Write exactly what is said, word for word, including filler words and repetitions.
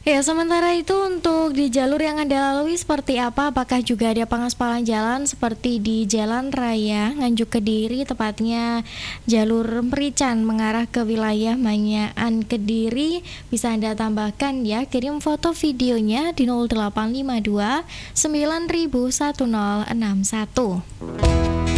Ya, sementara itu untuk di jalur yang Anda lalui seperti apa? Apakah juga ada pengaspalan jalan seperti di Jalan Raya Nganjuk Kediri, tepatnya jalur Merican mengarah ke wilayah Manyaan Kediri? Bisa Anda tambahkan ya, kirim foto videonya di nol delapan lima dua sembilan nol nol satu nol enam satu.